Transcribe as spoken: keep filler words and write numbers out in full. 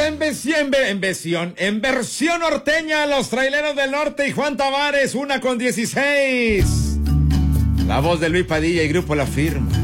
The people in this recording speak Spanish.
en versión, en versión, en versión norteña, Los Traileros del Norte y Juan Tavares, una con dieciséis. La voz de Luis Padilla y Grupo La Firma.